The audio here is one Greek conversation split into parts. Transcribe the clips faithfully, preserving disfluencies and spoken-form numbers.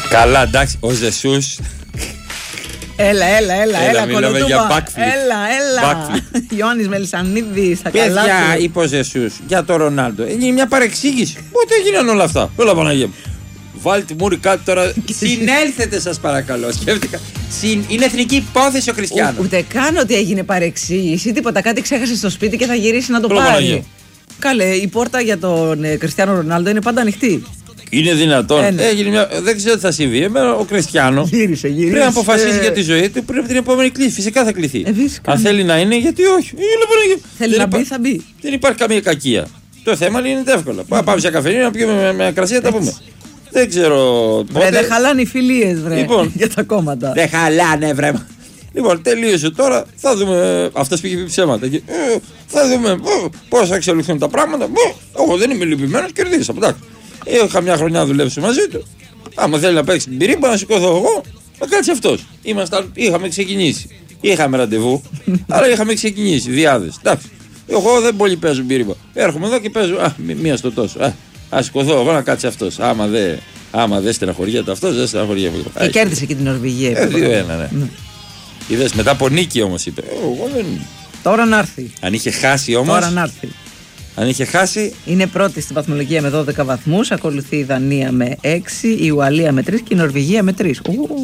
Καλά, εντάξει, ο Ζεσούς. Έλα, έλα, έλα, έλα, μιλάμε για backflip. Έλα, έλα. Ιωάννης Μελισσανίδης, στα καλά Παιδιά, του. είπε ο Ζεσούς για τον Ρονάλντο. Είναι μια παρεξήγηση. Πότε έγιναν όλα αυτά. Όλα Παναγία μου. Βάλτε μούρι κάτω τώρα. Συνέλθετε, σας παρακαλώ. Σκέφτηκα. Συν... Είναι εθνική υπόθεση ο Κριστιάνο. Ούτε καν ότι έγινε παρεξήγηση, τίποτα. Κάτι ξέχασε στο σπίτι και θα γυρίσει να το Όλα πάρει. Παναγία. Καλέ, η πόρτα για τον ε, Κριστιάνο Ρονάλντο είναι πάντα ανοιχτή. Είναι δυνατόν. Ε, ναι. Έγινε μια... Δεν ξέρω τι θα συμβεί. Εμένα ο Κριστιάνο Γύρισε, γύρισε. πρέπει να αποφασίσει για τη ζωή του πριν από την επόμενη κλήση. Φυσικά θα κληθεί. Ε, φυσικά. Αν θέλει να είναι, γιατί όχι. Θέλει δεν να υπά... μπει, θα μπει. Δεν υπάρχει καμία κακία. Το θέμα είναι εύκολο. Mm. Πάμε σε καφενείο να πιούμε με, με κρασία, τα πούμε. Δεν ξέρω πότε. Δεν χαλάνε οι φιλίες, βρε. Λοιπόν, για τα κόμματα. Δεν χαλάνε, βρε. Λοιπόν, τελείωσε τώρα. Θα δούμε. Αυτό πήγε πει ψέματα. Και, ε, θα δούμε πώς θα εξελιχθούν τα πράγματα. Ε, εγώ δεν είμαι λυπημένος, κερδίσα. Εντάξει. Είχα μια χρονιά δουλέψει μαζί του. Άμα θέλει να παίξει την πυρίμπα, να σηκωθώ εγώ, να κάτσει αυτός. Είχαμε ξεκινήσει. Είχαμε ραντεβού, αλλά είχαμε ξεκινήσει. Διάδες. Εντάξει. Εγώ δεν πολύ παίζω πυρίμπα. Έρχομαι εδώ και παίζω. Α, μία στο τόσο. Α, α σηκωθώ εγώ να κάτσει αυτός. Άμα δεν άμα δε στεναχωριέται αυτός, δεν στεναχωριέται. Και κέρδισε και την Νορβηγία. Ε, δύο ένα, ναι. ναι. Είδες, μετά από νίκη όμως είπε. Εγώ δεν... Τώρα να έρθει. Αν είχε χάσει όμως. Τώρα να έρθει. Αν είχε χάσει. Είναι πρώτη στην βαθμολογία με δώδεκα βαθμούς. Ακολουθεί η Δανία με έξι, η Ουαλία με τρεις και η Νορβηγία με τρεις.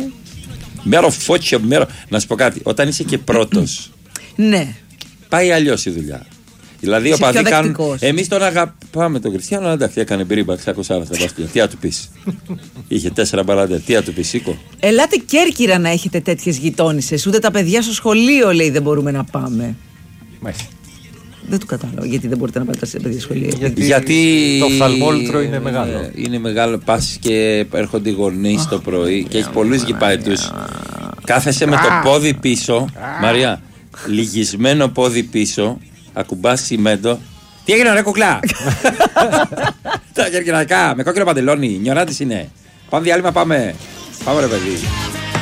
Μέρο φώτσιο, μέρο. Να σου πω κάτι. Όταν είσαι και πρώτος. Ναι. Πάει αλλιώς η δουλειά. Δηλαδή ο παδί κάνουν. Εμείς τον αγαπάμε τον Κριστιάνο, αλλά εντάξει, έκανε πυρίμπα εξακόσια στα βάθμια. Τι να του πεις. Είχε τέσσερα μπαλάντα. Τι να του πεις, σήκω. Ελάτε Κέρκυρα να έχετε τέτοιες γειτόνισσες. Ούτε τα παιδιά στο σχολείο λέει δεν μπορούμε να πάμε. Μάλιστα. Δεν του κατάλαβα γιατί δεν μπορείτε να πάτε σε παιδιά σχολείο. Γιατί, γιατί το φθαλμόλυτρο είναι μεγάλο. Ε, είναι μεγάλο. Πας και έρχονται οι γονείς το πρωί και έχει πολλούς γηπαετούς. Κάθεσαι με το πόδι πίσω, Μαρία, λυγισμένο πόδι πίσω, ακουμπάς σημέντο. Τι έγινε ρε κουκλά. Τα κερκυραϊκά, με κόκκινο παντελόνι, νιωράτης είναι. Πάμε διάλειμμα, πάμε. Πάμε ρε παιδί.